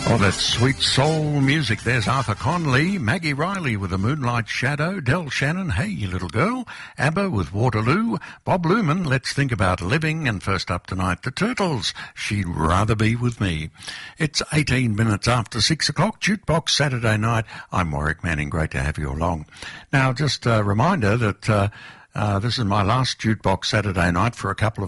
Oh, that's sweet soul music. There's Arthur Conley, Maggie Riley with A Moonlight Shadow, Del Shannon, Hey You Little Girl, ABBA with Waterloo, Bob Luman, Let's Think About Living, and first up tonight, The Turtles, She'd Rather Be With Me. It's 18 minutes after 6 o'clock, Jukebox Saturday night. I'm Warwick Manning, great to have you along. Now, just a reminder that this is my last Jukebox Saturday night for a couple of